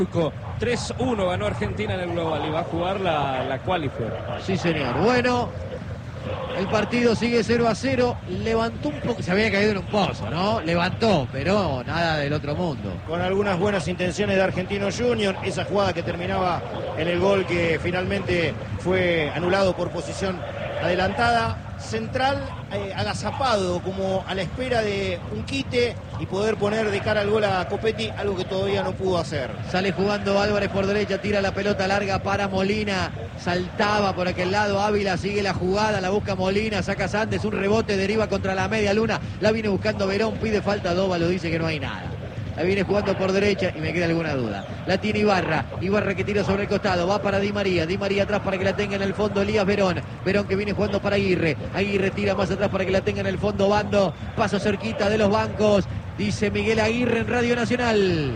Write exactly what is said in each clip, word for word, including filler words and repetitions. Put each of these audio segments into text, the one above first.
tres uno ganó Argentina en el global y va a jugar la, la qualifier. Sí, señor. Bueno, el partido sigue cero a cero. Levantó un poco, se había caído en un pozo, ¿no? Levantó, pero nada del otro mundo. Con algunas buenas intenciones de Argentino Junior, esa jugada que terminaba en el gol que finalmente fue anulado por posición adelantada. Central eh, agazapado, como a la espera de un quite y poder poner de cara al gol a Copetti, algo que todavía no pudo hacer. Sale jugando Álvarez por derecha, tira la pelota larga para Molina, saltaba por aquel lado, Ávila sigue la jugada, la busca Molina, saca Sandes, un rebote, deriva contra la media luna, la viene buscando Verón, pide falta, Dóvalo dice que no hay nada. La viene jugando por derecha y me queda alguna duda. La tiene Ibarra. Ibarra que tira sobre el costado. Va para Di María. Di María atrás para que la tenga en el fondo Elías Verón. Verón que viene jugando para Aguirre. Aguirre tira más atrás para que la tenga en el fondo Bando. Paso cerquita de los bancos. Dice Miguel Aguirre en Radio Nacional.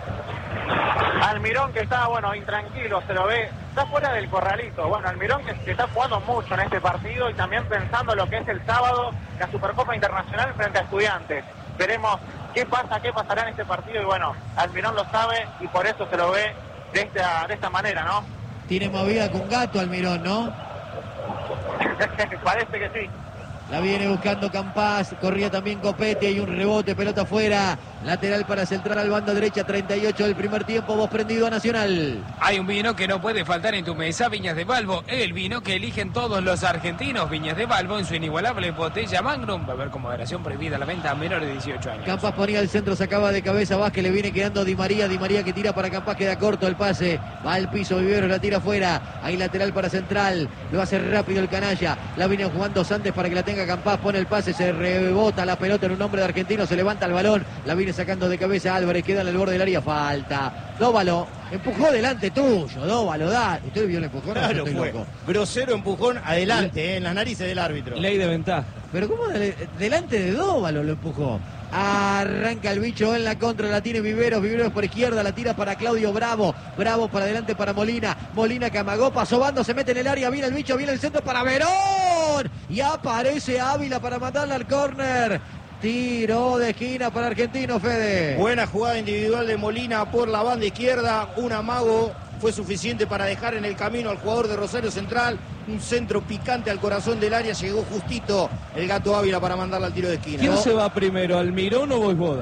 Almirón que está, bueno, intranquilo, se lo ve, está fuera del corralito. Bueno, Almirón que, que está jugando mucho en este partido y también pensando lo que es el sábado, la Supercopa Internacional frente a Estudiantes. Veremos qué pasa, qué pasará en este partido y bueno, Almirón lo sabe y por eso se lo ve de esta, de esta manera, ¿no? Tiene movida con Gato Almirón, ¿no? Parece que sí. La viene buscando Campás, corría también Copetti, hay un rebote, pelota afuera, lateral para centrar al banda derecha, treinta y ocho del primer tiempo, voz prendido a Nacional. Hay un vino que no puede faltar en tu mesa, Viñas de Balbo, el vino que eligen todos los argentinos, Viñas de Balbo en su inigualable botella Magnum, beber con moderación, prohibida la venta a menores de dieciocho años. Campás ponía el centro, sacaba de cabeza Vázquez, le viene quedando Di María, Di María que tira para Campás, queda corto el pase, va al piso, Viveros la tira afuera, hay lateral para central, lo hace rápido el canalla, la viene jugando Santos para que la tenga Campás, pone el pase, se rebota la pelota en un hombre de Argentino, se levanta el balón, la viene sacando de cabeza Álvarez, queda en el borde del área, falta. Dóvalo, empujó delante tuyo, Dóvalo, da. ¿Usted vio el empujón? Claro, no, fue. Loco. Grosero empujón adelante, eh, en las narices del árbitro. Ley de ventaja. Pero ¿cómo de, delante de Dóvalo lo empujó? Arranca el bicho en la contra, la tiene Viveros, Viveros por izquierda, la tira para Claudio Bravo, Bravo para adelante para Molina, Molina que amagó, pasó Bando, se mete en el área, viene el bicho, viene el centro para Verón, y aparece Ávila para matarla al córner. Tiro de esquina para Argentino, Fede. Buena jugada individual de Molina por la banda izquierda, un amago fue suficiente para dejar en el camino al jugador de Rosario Central, un centro picante al corazón del área, llegó justito el Gato Ávila para mandarla al tiro de esquina. ¿Quién ¿no? se va primero, Almirón o Boyvoda?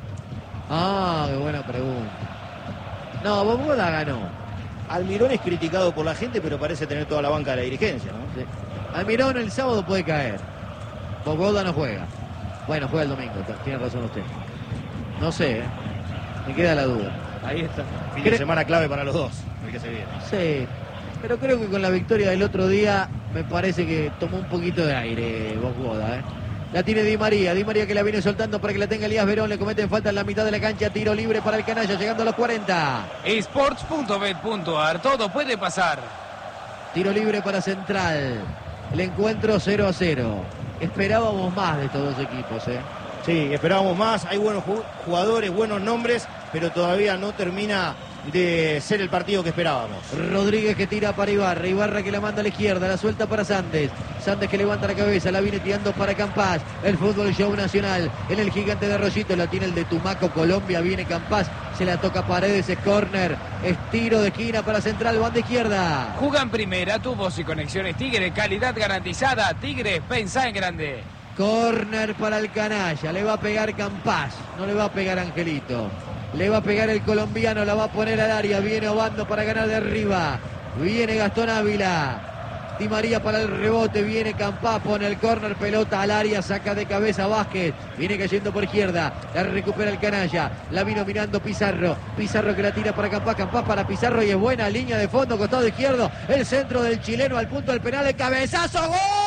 Ah, qué buena pregunta. No, Boyvoda ganó. Almirón es criticado por la gente, pero parece tener toda la banca de la dirigencia, ¿no? Sí. Almirón el sábado puede caer. Boyvoda no juega. Bueno, juega el domingo, tiene razón usted. No sé, ¿eh? Me queda la duda. Ahí está. Fin de semana clave para los dos, el que se viene. Sí, pero creo que con la victoria del otro día me parece que tomó un poquito de aire Boyvoda, ¿eh? La tiene Di María, Di María que la viene soltando para que la tenga Elías Verón, le cometen falta en la mitad de la cancha, tiro libre para el canalla, llegando a los cuarenta. Sports punto bet punto ar, todo puede pasar. Tiro libre para Central, el encuentro cero a cero. Esperábamos más de estos dos equipos, ¿eh? Sí, esperábamos más, hay buenos jugadores, buenos nombres, pero todavía no termina de ser el partido que esperábamos. Rodríguez que tira para Ibarra, Ibarra que la manda a la izquierda, la suelta para Sandes, Sandes que levanta la cabeza, la viene tirando para Campás, el fútbol show nacional, en el gigante de Arroyito, la tiene el de Tumaco, Colombia, viene Campás, se la toca Paredes, es córner, es tiro de esquina para Central, banda izquierda. Juga en primera, tu voz y conexiones Tigre, calidad garantizada, Tigre, pensá en grande. Córner para el canalla, le va a pegar Campás, no le va a pegar Angelito. Le va a pegar el colombiano, la va a poner al área, viene Obando para ganar de arriba, viene Gastón Ávila, Di María para el rebote, viene Campás, pone el córner, pelota al área, saca de cabeza Vázquez, viene cayendo por izquierda, la recupera el canalla, la vino mirando Pizarro, Pizarro que la tira para Campás, Campás para Pizarro y es buena línea de fondo, costado izquierdo, el centro del chileno al punto del penal, el cabezazo, ¡gol!